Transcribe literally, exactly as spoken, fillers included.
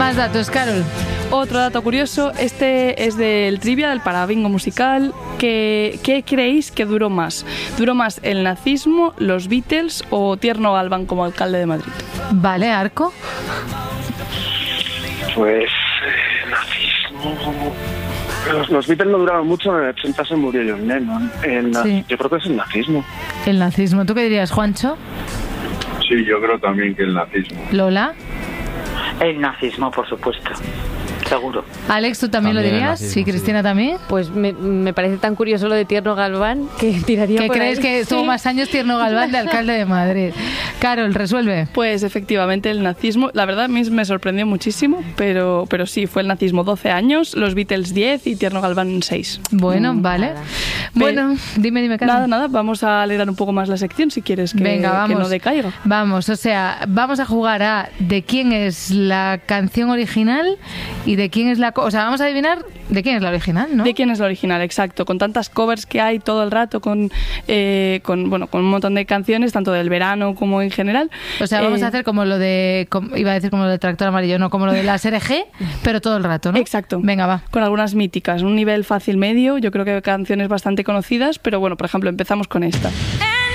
Más datos, Carol. Otro dato curioso, este es del trivia, del Parabingo musical. ¿Qué, ¿Qué creéis que duró más? ¿Duró más el nazismo, los Beatles o Tierno Galván como alcalde de Madrid? Vale, Arco. Pues eh, nazismo... Los, los Beatles no duraron mucho, en el ochenta se murió John Lennon. El, Sí. Yo creo que es el nazismo. El nazismo. ¿Tú qué dirías, Juancho? Sí, yo creo también que el nazismo. Lola. El nazismo, por supuesto. Seguro. Alex, ¿tú también, También lo el dirías? nazismo, Sí, Cristina sí. también. Pues me, me parece tan curioso lo de Tierno Galván que tiraría ¿Qué por crees ahí. que estuvo Sí. más años Tierno Galván de alcalde de Madrid? Carol, resuelve. Pues efectivamente el nazismo, la verdad a mí me sorprendió muchísimo, pero, pero sí, fue el nazismo doce años, los Beatles diez y Tierno Galván seis. Bueno, Mm, vale. nada. Bueno, dime, dime, Carol. Nada, nada, vamos a alegrar un poco más la sección si quieres que, Venga, vamos. que no decaiga. Vamos, o sea, vamos a jugar a de quién es la canción original y de quién es la... co- O sea, vamos a adivinar de quién es la original, ¿no? ¿De quién es la original? Exacto, con tantas covers que hay todo el rato, con, eh, con, bueno, con un montón de canciones, tanto del verano como en general. O sea, vamos Eh, a hacer como lo de... com- iba a decir como lo de Tractor Amarillo, no, como lo de la S R G, pero todo el rato, ¿no? Exacto. Venga, va. Con algunas míticas, un nivel fácil medio, yo creo que canciones bastante conocidas, pero bueno, por ejemplo, empezamos con esta.